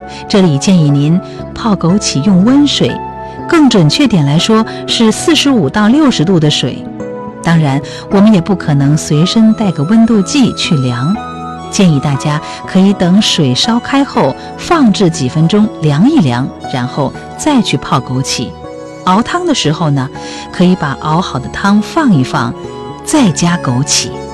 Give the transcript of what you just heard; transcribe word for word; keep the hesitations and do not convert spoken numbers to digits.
这里建议您泡枸杞用温水，更准确点来说是四十五到六十度的水。当然，我们也不可能随身带个温度计去量，建议大家可以等水烧开后放置几分钟凉一凉，然后再去泡枸杞。熬汤的时候呢，可以把熬好的汤放一放，再加枸杞。